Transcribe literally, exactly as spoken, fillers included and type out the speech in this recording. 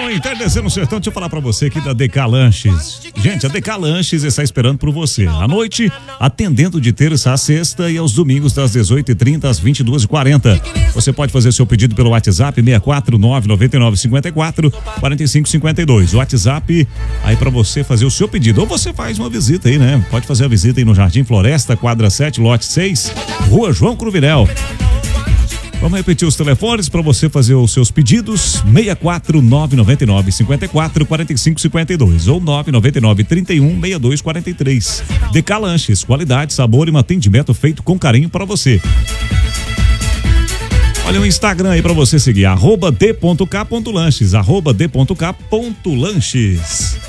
Bom, entardecendo no sertão, deixa eu falar pra você aqui da D K Lanches. Gente, a D K Lanches está esperando por você. À noite, atendendo de terça a sexta e aos domingos das dezoito e trinta às vinte e duas e quarenta. Você pode fazer seu pedido pelo WhatsApp seis quatro nove nove nove cinco quatro quatro cinco cinco dois. O WhatsApp aí pra você fazer o seu pedido. Ou você faz uma visita aí, né? Pode fazer a visita aí no Jardim Floresta, quadra sete, lote seis, Rua João Cruvinel. Vamos repetir os telefones para você fazer os seus pedidos: seis quatro nove nove nove cinco quatro quatro cinco cinco dois ou nove nove nove trinta e um seis dois quarenta e três. D K Lanches, qualidade, sabor e um atendimento feito com carinho para você. Olha o Instagram aí para você seguir, arroba d ponto k ponto lanches, arroba d ponto k ponto lanches.